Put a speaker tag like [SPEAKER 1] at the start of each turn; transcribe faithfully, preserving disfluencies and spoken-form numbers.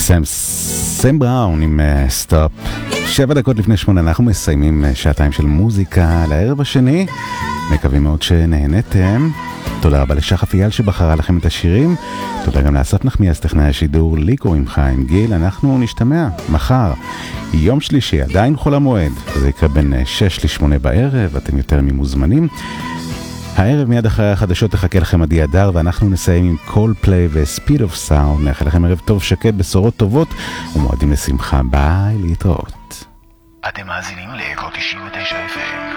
[SPEAKER 1] סם, סם בראון עם סטופ. שבע דקות לפני שמונה אנחנו מסיימים שעתיים של מוזיקה לערב השני. מקווים מאוד שנהנתם. תודה רבה לשחף אייל שבחרה לכם את השירים. תודה גם לאסף נחמיאס טכנאי השידור. לי קוראים חיים גיל. אנחנו נשתמע מחר יום שלישי, עדיין חול המועד, זה יקרה בין שש לשמונה בערב. אתם יותר ממוזמנים. הערב מיד אחרי החדשות תחכה לכם עדי אדר, ואנחנו נסיים עם Coldplay ו-Speed of Sound. נאחל לכם ערב טוב שקט, בשורות טובות ומועדים לשמחה. ביי, להתראות.
[SPEAKER 2] אתם מאזינים לאקו תשעים ותשע אף אם.